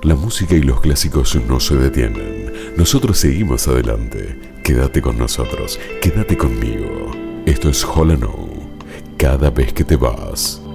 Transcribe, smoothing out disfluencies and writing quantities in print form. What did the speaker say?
La música y los clásicos no se detienen. Nosotros seguimos adelante. Quédate con nosotros. Quédate conmigo. Esto es Hola No. Cada vez que te vas.